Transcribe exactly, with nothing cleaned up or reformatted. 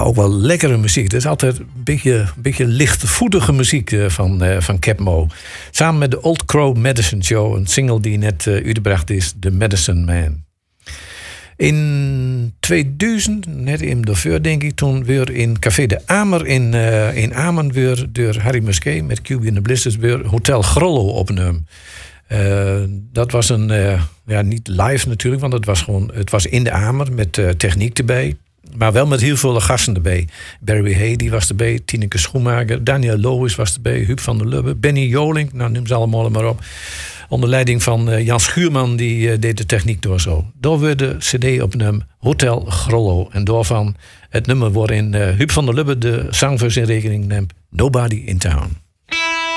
ook wel lekkere muziek. Het is altijd een beetje, een beetje lichtvoetige muziek uh, van, uh, van Capmo. Samen met de Old Crow Medicine Show. Een single die net uh, uitgebracht is. The Medicine Man. In tweeduizend, net in de voor denk ik, toen weer in Café de Amer in, uh, in Amen weer door Harry Musquet met Q B and the Blisters weer Hotel Grollo opnemen. Uh, dat was een, uh, ja, niet live natuurlijk, want het was gewoon, het was in de Amer met uh, techniek erbij. Maar wel met heel veel gasten erbij. Barry Hay die was erbij, Tineke Schoenmaker, Daniel Lois was erbij, Huub van der Lubbe, Benny Joling, nou noem ze allemaal maar op. Onder leiding van uh, Jan Schuurman, die uh, deed de techniek door zo. Door werd de cd opnemen Hotel Grollo. En doorvan het nummer waarin uh, Huub van der Lubbe de zangvers in rekening neemt, Nobody in Town.